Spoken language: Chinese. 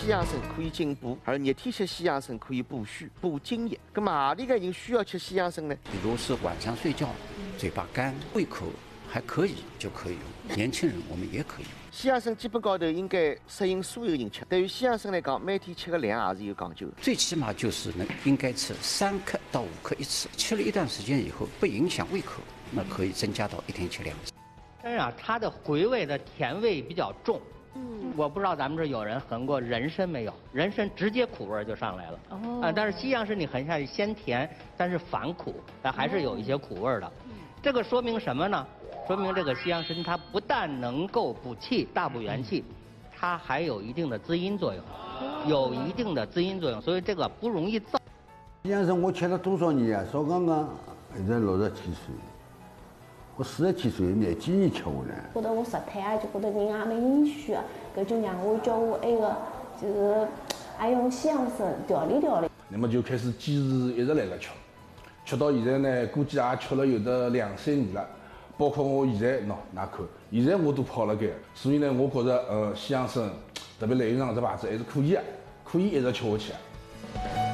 西洋参可以进补，而热天吃西洋参可以补虚、补津液。那么何里个人需要吃西洋参呢？ 比如是晚上睡觉，嘴巴干、胃口还可以就可以用。年轻人我们也可以。 西洋参基本高头应该适应所有人吃。对于西洋参来讲，每天吃个量也是有讲究的。 最起码就是应该吃3克到5克一次，吃了一段时间以后不影响胃口，那可以增加到1天吃2次。 但是啊，它的回味的甜味比较重。我不知道咱们这有人闻过人参没有？人参直接苦味就上来了。但是西洋参你闻下去鲜甜，但是反苦，但还是有一些苦味的。这个说明什么呢？说明这个西洋参它不但能够补气、大补元气，它还有一定的滋阴作用，所以这个不容易燥。 西洋参我吃了多少年啊？少讲讲，现在67岁。我47岁那几年吃下来， 觉得我实体啊，就觉得人也没阴虚啊，搿就让我叫我就是用西洋参调理调理。 那么就开始坚持一直来了吃，吃到现在呢，估计也吃了有得2-3年了。包括我现在喏，哪看，现在我都跑了该，所以呢，我觉着西洋参，特别兰蔘上这牌子还是可以啊，可以一直吃下去。